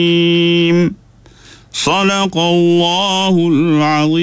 Sadaqallahul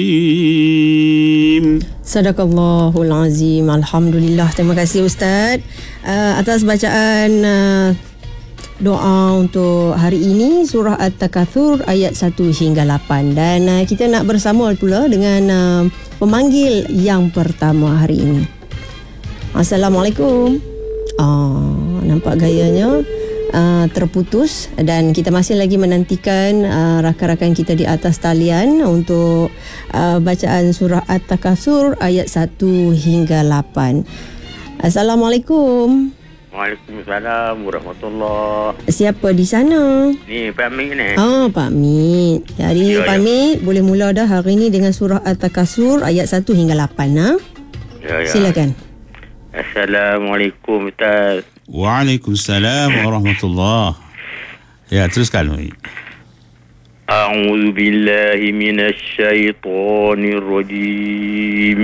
azim. Sadaqallahul azim. Alhamdulillah. Terima kasih Ustaz atas bacaan doa untuk hari ini, surah At-Takatsur ayat 1 hingga 8. Dan kita nak bersama pula dengan pemanggil yang pertama hari ini. Assalamualaikum. Nampak gayanya terputus, dan kita masih lagi menantikan rakan-rakan kita di atas talian untuk bacaan surah At-Takatsur ayat 1 hingga 8. Assalamualaikum. Waalaikumsalam warahmatullahi. Siapa di sana? Ni Pak Mit ni. Pak Mit. Jadi Pak Mit boleh mula dah hari ini dengan surah At-Takatsur ayat 1 hingga 8. Silakan. Assalamualaikum Ustaz. Waalaikumsalam warahmatullahi. Ya, teruskan. A'udzu billahi minasy syaithanir rajim.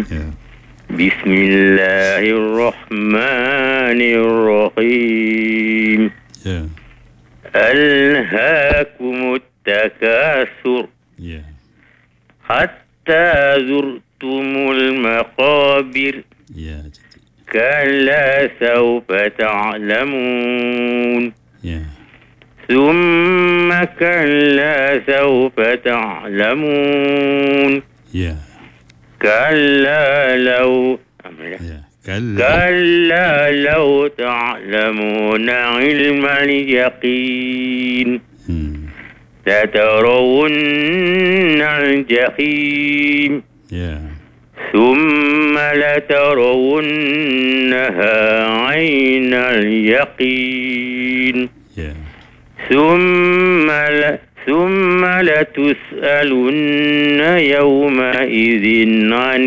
Bismillahirrahmanirrahim. Alhaakumut takatsur. Hatta zurtumul maqabir. Kalla sawfa ta'lamun. Thumma kalla sawfa ta'lamun. كلا لو تعلمون علم اليقين لترون الجحيم ثم لترونها عين اليقين ثم لتسألن يومئذ عن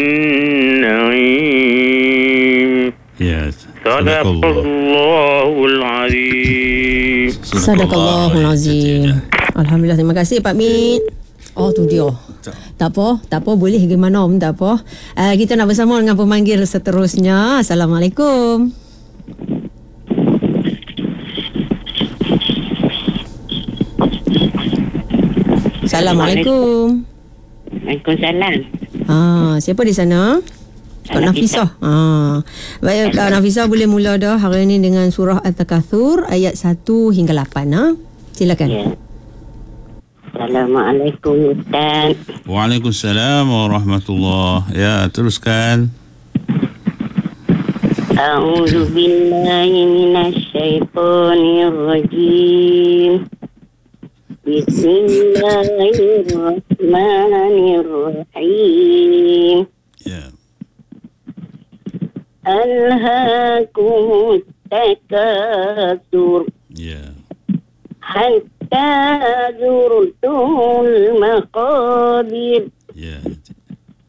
النعيم. Sadaqallahul azim. Sadaqallahul azim. Alhamdulillah, terima kasih Pak Mit. Tu dia. Tak apa, boleh gimana pun tak apa. Kita nak bersama dengan pemanggil seterusnya. Assalamualaikum. Assalamualaikum. Waalaikumsalam. Siapa di sana? Kak Nafisah. Baik, Kak Nafisah boleh mula dah hari ini dengan surah At-Takatsur ayat 1 hingga 8. Silakan. Assalamualaikum Ustaz. Waalaikumsalam warahmatullahi. Ya, teruskan. A'udzu billahi minasy syaithanir rajim. Bismillahirrahmanirrahim. Alhaakumut takatsur. Hatta zurtumul maqabir.